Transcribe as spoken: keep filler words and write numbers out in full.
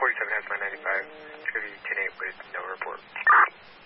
forty-seven has my ninety-five. It's going to be ten eight with no report.